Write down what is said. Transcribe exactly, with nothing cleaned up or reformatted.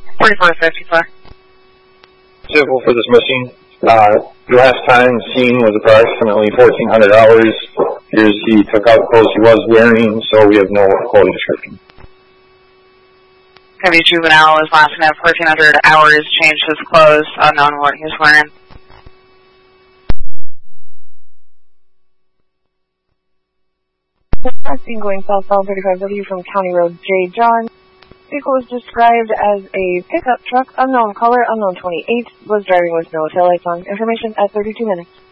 forty-four fifty-four. Vehicle for this missing. Uh, last time seen was approximately fourteen hundred hours. Here's he took out clothes he was wearing, so we have no quality description. Heavy juvenile was last seen at fourteen hundred hours, changed his clothes, unknown what he was wearing. Seen going southbound thirty-five W from County Road J. John. Vehicle was described as a pickup truck, unknown color, unknown twenty-eight, was driving with no taillights on. Information at thirty-two minutes.